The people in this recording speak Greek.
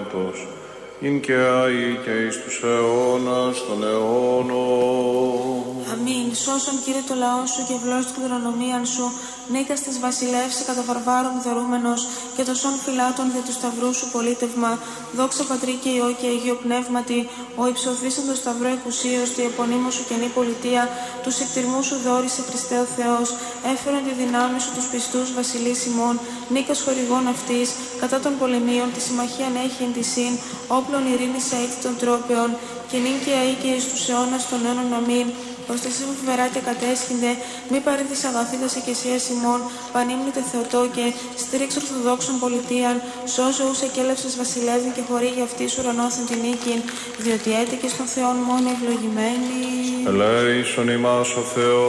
αίματος, ειν και αεί και εις τους αιώνας των αιώνων. Αμήν. Σώσον, Κύριε, το λαό σου και ευλόγησον την κληρονομίαν σου, νίκας της βασιλεύση κατά βαρβάρων δωρούμενος και των σών φυλάτων δια του σταυρού σου πολίτευμα. Δόξα Πατρί και Υιό και Αγίο Πνεύματι, ο υψωθήσαν το σταυρό εκουσίως, τη επωνύμω σου καινή πολιτεία, τους εκτιρμούς σου δόρισε Χριστέ ο Θεός, έφερον τη δυνάμει σου τους πιστούς βασιλείς ημών, νίκας χορηγών αυτής, κατά των πολεμίων, τη συμμαχίαν έχει εν τη συν, όπλων ειρήνης αίτη των τρόπεων, και νυν και αεί και εις τους αιώνας των αιώνων αμήν. Προστασία μου φοβερά και κατέσχυνται, μη παρήδης αγαθήτας εκκλησίας ημών, πανύμνητε Θεοτό και στήριξ ορθοδόξων πολιτείαν, σώζω ους εκέλευσες βασιλεύει και χορήγει αυτής ουρανόθεν την νίκην, διότι έτεκες των Θεών μόνο ευλογημένη. Ελέησον ημάς ο Θεός.